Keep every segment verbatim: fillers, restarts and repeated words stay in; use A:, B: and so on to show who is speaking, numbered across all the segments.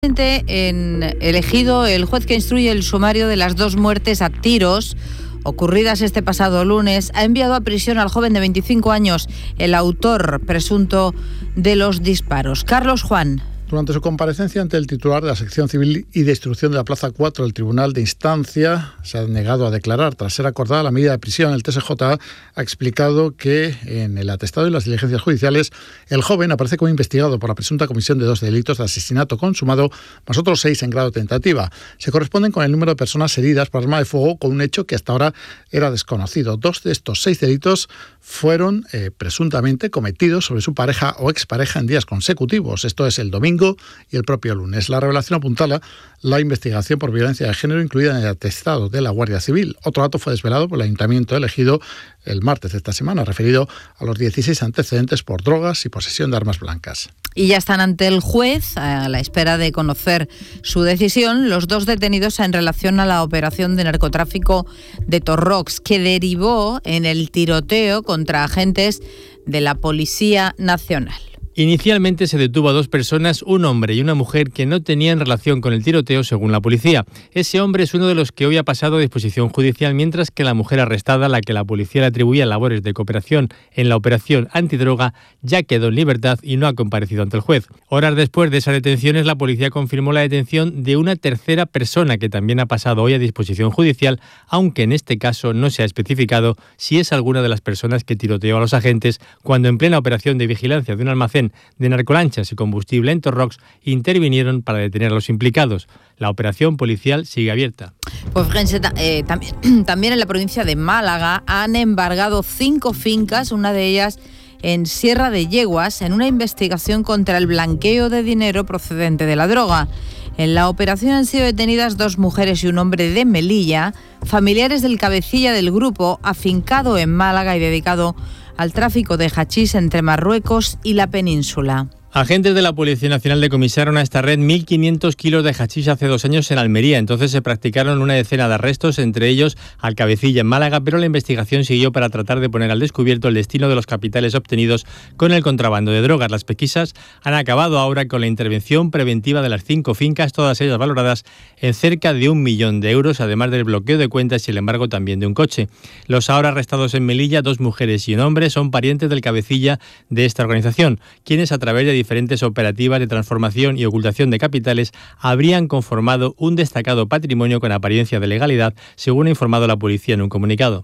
A: En el Ejido, el juez que instruye el sumario de las dos muertes a tiros ocurridas este pasado lunes ha enviado a prisión al joven de veinticinco años, el autor presunto de los disparos. Carlos Juan.
B: Durante su comparecencia ante el titular de la sección civil y de instrucción de la Plaza cuatro del Tribunal de Instancia, se ha negado a declarar. Tras ser acordada la medida de prisión, el T S J ha explicado que en el atestado y las diligencias judiciales el joven aparece como investigado por la presunta comisión de dos delitos de asesinato consumado, más otros seis en grado tentativa. Se corresponden con el número de personas heridas por arma de fuego, con un hecho que hasta ahora era desconocido. Dos de estos seis delitos fueron eh, presuntamente cometidos sobre su pareja o expareja en días consecutivos. Esto es el domingo y el propio lunes. La revelación apuntala la investigación por violencia de género incluida en el atestado de la Guardia Civil. Otro dato fue desvelado por el Ayuntamiento de Ejido el martes de esta semana, referido a los dieciséis antecedentes por drogas y posesión de armas blancas.
A: Y ya están ante el juez, a la espera de conocer su decisión, los dos detenidos en relación a la operación de narcotráfico de Torrox, que derivó en el tiroteo contra agentes de la Policía Nacional.
C: Inicialmente se detuvo a dos personas, un hombre y una mujer, que no tenían relación con el tiroteo, según la policía. Ese hombre es uno de los que hoy ha pasado a disposición judicial, mientras que la mujer arrestada, a la que la policía le atribuía labores de cooperación en la operación antidroga, ya quedó en libertad y no ha comparecido ante el juez. Horas después de esas detenciones, la policía confirmó la detención de una tercera persona que también ha pasado hoy a disposición judicial, aunque en este caso no se ha especificado si es alguna de las personas que tiroteó a los agentes cuando, en plena operación de vigilancia de un almacén de narcolanchas y combustible en Torrox, intervinieron para detener a los implicados. La operación policial sigue abierta.
A: Pues fíjense, eh, también, también en la provincia de Málaga han embargado cinco fincas, una de ellas en Sierra de Yeguas, en una investigación contra el blanqueo de dinero procedente de la droga. En la operación han sido detenidas dos mujeres y un hombre de Melilla, familiares del cabecilla del grupo, afincado en Málaga y dedicado al tráfico de hachís entre Marruecos y la península.
C: Agentes de la Policía Nacional decomisaron a esta red mil quinientos kilos de hachís hace dos años en Almería. Entonces se practicaron una decena de arrestos, entre ellos al cabecilla en Málaga, pero la investigación siguió para tratar de poner al descubierto el destino de los capitales obtenidos con el contrabando de drogas. Las pesquisas han acabado ahora con la intervención preventiva de las cinco fincas, todas ellas valoradas en cerca de un millón de euros, además del bloqueo de cuentas y el embargo también de un coche. Los ahora arrestados en Melilla, dos mujeres y un hombre, son parientes del cabecilla de esta organización, quienes a través de diferentes operativas de transformación y ocultación de capitales habrían conformado un destacado patrimonio con apariencia de legalidad, según ha informado la policía en un comunicado.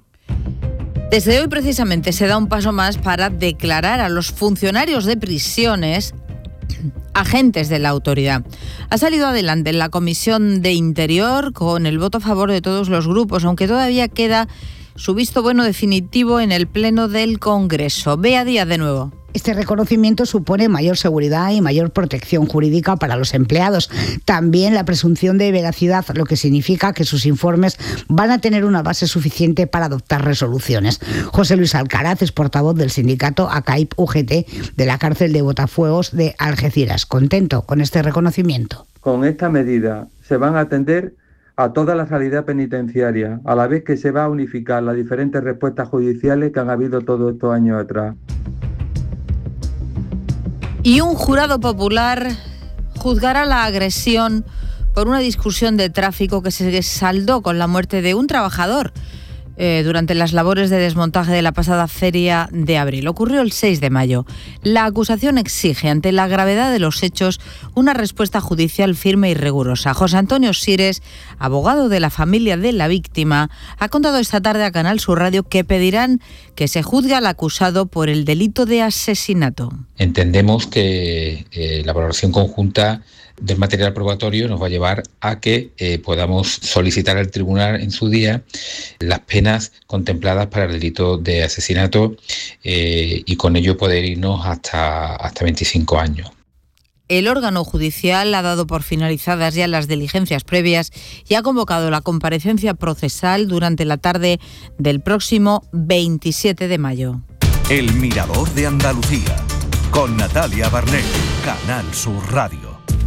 A: Desde hoy precisamente se da un paso más para declarar a los funcionarios de prisiones agentes de la autoridad. Ha salido adelante en la Comisión de Interior con el voto a favor de todos los grupos, aunque todavía queda su visto bueno definitivo en el Pleno del Congreso. Bea Díaz de nuevo.
D: Este reconocimiento supone mayor seguridad y mayor protección jurídica para los empleados. También la presunción de veracidad, lo que significa que sus informes van a tener una base suficiente para adoptar resoluciones. José Luis Alcaraz es portavoz del sindicato A C A I P U G T de la cárcel de Botafuegos de Algeciras. Contento con este reconocimiento.
E: Con esta medida se van a atender a toda la realidad penitenciaria, a la vez que se va a unificar las diferentes respuestas judiciales que han habido todos estos años atrás.
A: Y un jurado popular juzgará la agresión por una discusión de tráfico que se saldó con la muerte de un trabajador eh, durante las labores de desmontaje de la pasada feria de abril. Ocurrió el seis de mayo. La acusación exige, ante la gravedad de los hechos, una respuesta judicial firme y rigurosa. José Antonio Sires, abogado de la familia de la víctima, ha contado esta tarde a Canal Sur Radio que pedirán que se juzgue al acusado por el delito de asesinato.
F: Entendemos que eh, la valoración conjunta del material probatorio nos va a llevar a que eh, podamos solicitar al tribunal en su día las penas contempladas para el delito de asesinato eh, y con ello poder irnos hasta, hasta veinticinco años.
A: El órgano judicial ha dado por finalizadas ya las diligencias previas y ha convocado la comparecencia procesal durante la tarde del próximo veintisiete de mayo.
G: El Mirador de Andalucía, con Natalia Barnett, Canal Sur Radio.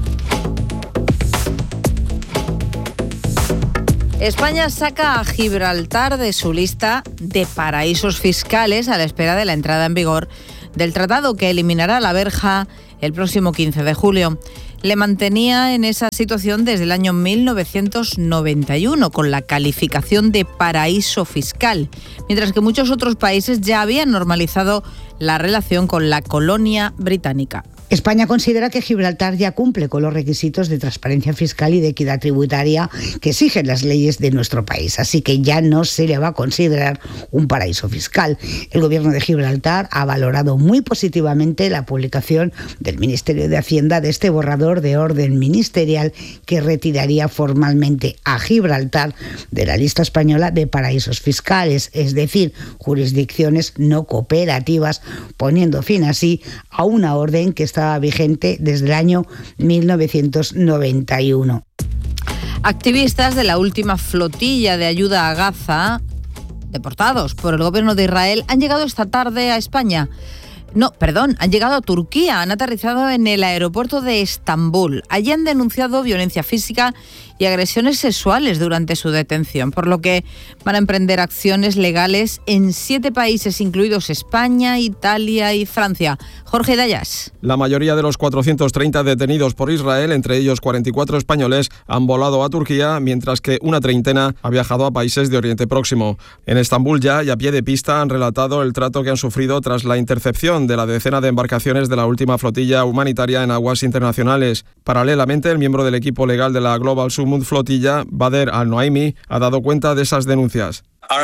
A: España saca a Gibraltar de su lista de paraísos fiscales a la espera de la entrada en vigor del tratado que eliminará la verja el próximo quince de julio. le mantenía en esa situación desde el año mil novecientos noventa y uno, con la calificación de paraíso fiscal, mientras que muchos otros países ya habían normalizado la relación con la colonia británica.
D: España considera que Gibraltar ya cumple con los requisitos de transparencia fiscal y de equidad tributaria que exigen las leyes de nuestro país, así que ya no se le va a considerar un paraíso fiscal. El Gobierno de Gibraltar ha valorado muy positivamente la publicación del Ministerio de Hacienda de este borrador de orden ministerial que retiraría formalmente a Gibraltar de la lista española de paraísos fiscales, es decir, jurisdicciones no cooperativas, poniendo fin así a una orden que está vigente desde el año mil novecientos noventa y uno.
A: Activistas de la última flotilla de ayuda a Gaza, deportados por el gobierno de Israel, han llegado esta tarde a España. No, perdón, han llegado a Turquía, han aterrizado en el aeropuerto de Estambul. Allí han denunciado violencia física y agresiones sexuales durante su detención, por lo que van a emprender acciones legales en siete países, incluidos España, Italia y Francia. Jorge Dayas.
H: La mayoría de los cuatrocientos treinta detenidos por Israel, entre ellos cuarenta y cuatro españoles, han volado a Turquía, mientras que una treintena ha viajado a países de Oriente Próximo. En Estambul ya y a pie de pista han relatado el trato que han sufrido tras la intercepción de la decena de embarcaciones de la última flotilla humanitaria en aguas internacionales. Paralelamente, el miembro del equipo legal de la Global Sumud Flotilla, Bader Al-Noaimi, ha dado cuenta de esas denuncias.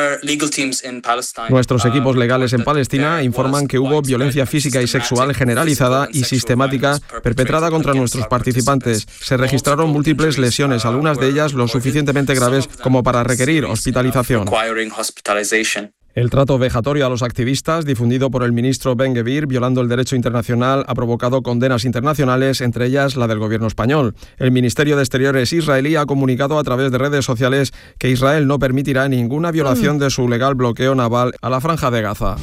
H: Nuestros equipos legales en Palestina informan que hubo violencia física y sexual generalizada y sistemática perpetrada contra nuestros participantes. Se registraron múltiples lesiones, algunas de ellas lo suficientemente graves como para requerir hospitalización. El trato vejatorio a los activistas, difundido por el ministro Ben-Gvir, violando el derecho internacional, ha provocado condenas internacionales, entre ellas la del gobierno español. El Ministerio de Exteriores israelí ha comunicado a través de redes sociales que Israel no permitirá ninguna violación de su legal bloqueo naval a la Franja de Gaza.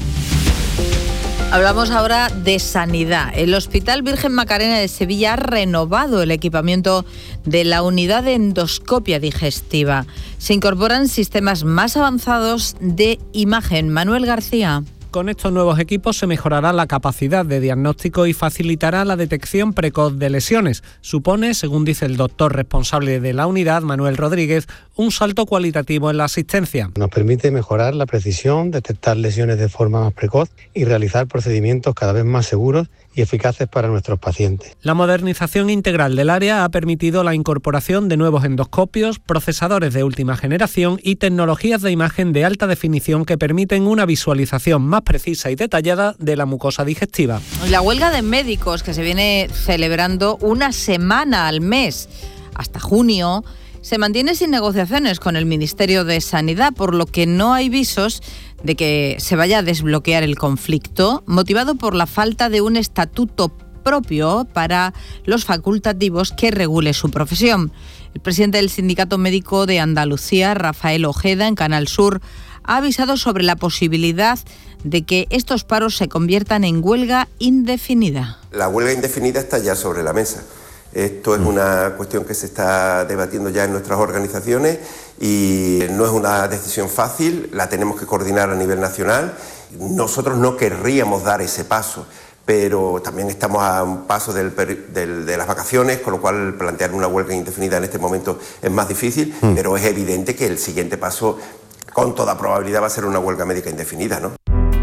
A: Hablamos ahora de sanidad. El Hospital Virgen Macarena de Sevilla ha renovado el equipamiento de la unidad de endoscopia digestiva. Se incorporan sistemas más avanzados de imagen. Manuel García.
I: Con estos nuevos equipos se mejorará la capacidad de diagnóstico y facilitará la detección precoz de lesiones. Supone, según dice el doctor responsable de la unidad, Manuel Rodríguez, un salto cualitativo en la asistencia.
J: Nos permite mejorar la precisión, detectar lesiones de forma más precoz y realizar procedimientos cada vez más seguros y eficaces para nuestros pacientes.
I: La modernización integral del área ha permitido la incorporación de nuevos endoscopios, procesadores de última generación y tecnologías de imagen de alta definición que permiten una visualización más precisa y detallada de la mucosa digestiva.
A: La huelga de médicos, que se viene celebrando una semana al mes hasta junio, se mantiene sin negociaciones con el Ministerio de Sanidad, por lo que no hay visos de que se vaya a desbloquear el conflicto, motivado por la falta de un estatuto propio para los facultativos que regule su profesión. El presidente del Sindicato Médico de Andalucía, Rafael Ojeda, en Canal Sur, ha avisado sobre la posibilidad de que estos paros se conviertan en huelga indefinida.
K: La huelga indefinida está ya sobre la mesa. Esto es una cuestión que se está debatiendo ya en nuestras organizaciones y no es una decisión fácil, la tenemos que coordinar a nivel nacional. Nosotros no querríamos dar ese paso, pero también estamos a un paso del, del, de las vacaciones, con lo cual plantear una huelga indefinida en este momento es más difícil, mm. pero es evidente que el siguiente paso, con toda probabilidad, va a ser una huelga médica indefinida, ¿no?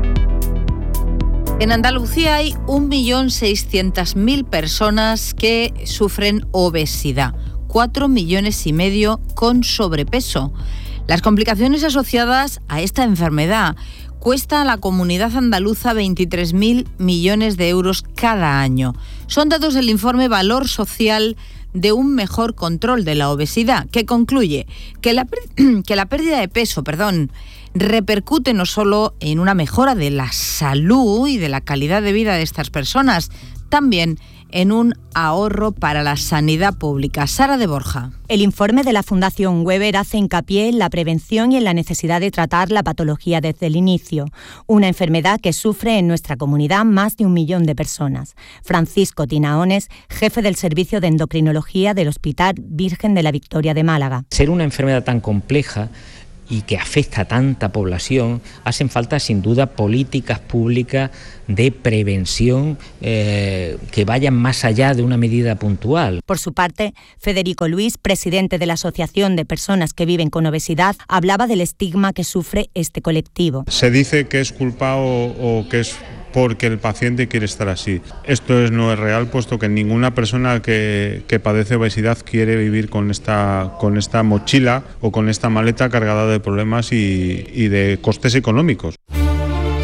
A: En Andalucía hay un millón seiscientas mil personas que sufren obesidad, cuatro millones y medio con sobrepeso. Las complicaciones asociadas a esta enfermedad cuesta a la comunidad andaluza veintitrés mil millones de euros cada año. Son datos del informe Valor Social de un mejor control de la obesidad, que concluye que la, que la pérdida de peso, perdón, repercute no solo en una mejora de la salud y de la calidad de vida de estas personas, también en un ahorro para la sanidad pública. Sara de Borja.
L: El informe de la Fundación Weber hace hincapié en la prevención y en la necesidad de tratar la patología desde el inicio, una enfermedad que sufre en nuestra comunidad más de un millón de personas. Francisco Tinaones, jefe del Servicio de Endocrinología del Hospital Virgen de la Victoria de Málaga.
M: Ser una enfermedad tan compleja y que afecta a tanta población, hacen falta sin duda políticas públicas de prevención eh, que vayan más allá de una medida puntual.
L: Por su parte, Federico Luis, presidente de la Asociación de Personas que Viven con Obesidad, hablaba del estigma que sufre este colectivo.
N: Se dice que es culpa o, o que es porque el paciente quiere estar así. Esto es, no es real, puesto que ninguna persona que, que padece obesidad quiere vivir con esta, con esta mochila o con esta maleta cargada de problemas y, y de costes económicos.